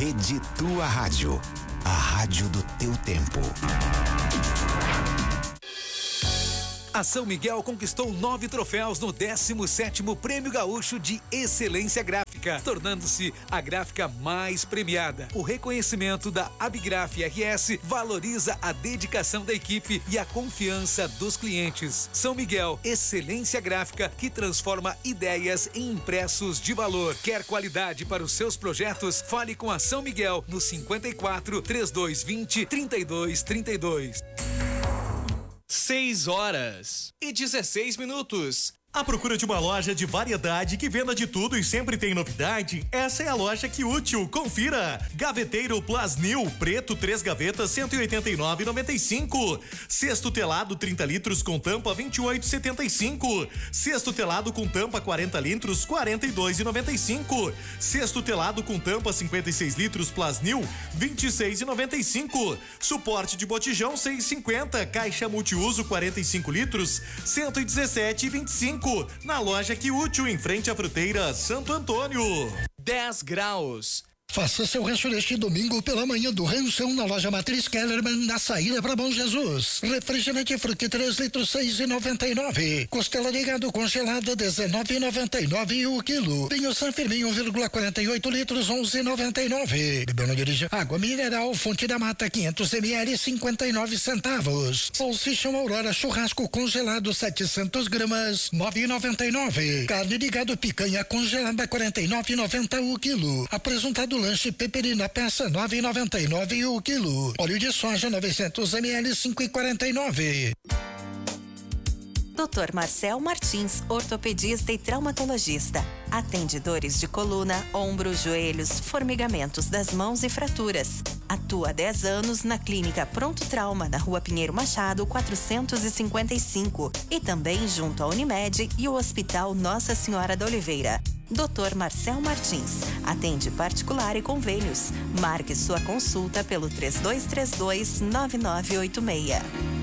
Rede Tua Rádio, a rádio do teu tempo. A São Miguel conquistou 9 troféus no 17º Prêmio Gaúcho de Excelência Gráfica, tornando-se a gráfica mais premiada. O reconhecimento da Abigraf RS valoriza a dedicação da equipe e a confiança dos clientes. São Miguel, excelência gráfica que transforma ideias em impressos de valor. Quer qualidade para os seus projetos? Fale com a São Miguel no 54 3220 3232. 6h16. À procura de uma loja de variedade que venda de tudo e sempre tem novidade? Essa é a loja Que Útil. Confira. Gaveteiro Plasnil, preto, 3 gavetas, 189,95. Cesto telado 30 litros com tampa, 28,75. Cesto telado com tampa 40 litros, 42,95. Cesto telado com tampa 56 litros Plasnil, 26,95. Suporte de botijão 6,50. Caixa multiuso 45 litros, 117,25. Na loja Que Útil, em frente à fruteira Santo Antônio. 10 graus. Faça seu rancho neste domingo pela manhã do ranchão na loja Matriz Kellerman, na saída para Bom Jesus. Refrigerante Fruc 3 litros 6,99. Costela de gado congelada 19,99 o quilo. Vinho San Firmino 1,48 litros 11,99. Bebeu não dirija. Água mineral Fonte da Mata 500 ml 59 centavos. Salsichão Aurora churrasco congelado 700 gramas 9,99. Carne de gado picanha congelada 49,90 o quilo. Apresentado lanche peperina peça 9,99 o quilo. Óleo de soja 900 ml 5,49. Dr. Marcel Martins, ortopedista e traumatologista. Atende dores de coluna, ombros, joelhos, formigamentos das mãos e fraturas. Atua há 10 anos na Clínica Pronto Trauma, na Rua Pinheiro Machado, 455. E também junto à Unimed e o Hospital Nossa Senhora da Oliveira. Dr. Marcel Martins. Atende particular e convênios. Marque sua consulta pelo 3232-9986.